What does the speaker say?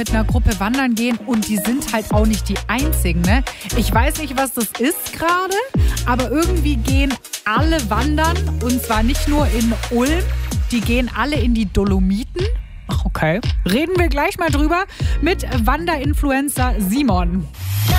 mit einer Gruppe wandern gehen und die sind halt auch nicht die einzigen, ne? Ich weiß nicht, was das ist gerade, aber irgendwie gehen alle wandern und zwar nicht nur in Ulm, die gehen alle in die Dolomiten. Ach, okay. Reden wir gleich mal drüber mit Wanderinfluencer Simon.